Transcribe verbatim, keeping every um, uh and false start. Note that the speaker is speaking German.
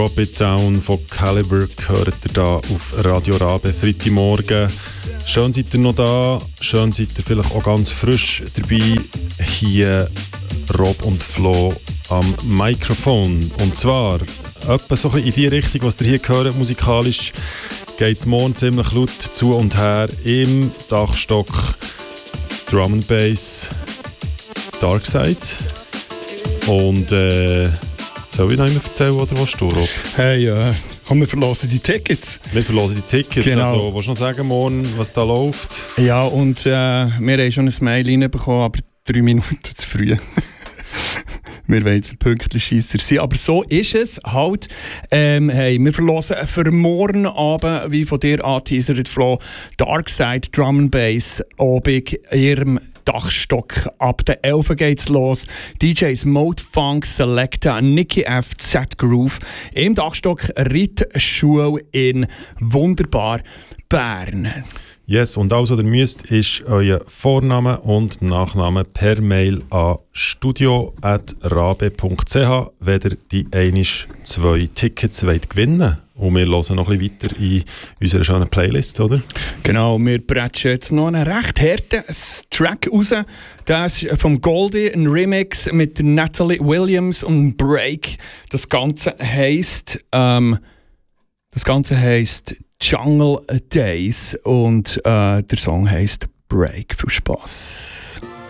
Drop It Down von Calibre gehört ihr da auf Radio Rabe Freitagmorgen. Schön seid ihr noch da, schön seid ihr vielleicht auch ganz frisch dabei. Hier Rob und Flo am Mikrofon. Und zwar etwa so ein bisschen in die Richtung, was ihr hier hört, musikalisch geht es morgen ziemlich laut zu und her im Dachstock. Drum and Bass, Darkside. Und äh, soll ich noch einmal erzählen, oder was du, Rob? Hey, äh, komm, wir verlassen die Tickets. Wir verlassen die Tickets, genau. Also willst du noch sagen morgen, was da läuft? Ja, und äh, wir haben schon ein Mail reinbekommen, aber drei Minuten zu früh. Wir wollen jetzt pünktlich Scheisser sein, aber so ist es halt. Ähm, hey, wir verlassen für morgen Abend, wie von dir angeteasert, Flo, Darkside Drum and Bass, obig ihrem Dachstock. Ab der elf geht's los. D Js Mode Funk, Selecta, Nicky F, Z-Groove. Im Dachstock Reitschule in wunderbar Bern. Yes, und also ihr müsst ist euer Vorname und Nachname per Mail an studio at rabe punkt c h, wenn ihr die einisch zwei Tickets wollt gewinnen. Und wir hören noch ein bisschen weiter in unserer schönen Playlist, oder? Genau, wir bretschen jetzt noch einen recht harten Track raus. Das ist vom Goldie, ein Remix mit Natalie Williams und Break. Das Ganze heisst, ähm, das Ganze heisst Jungle Days und äh, der Song heisst Break. Viel Spass.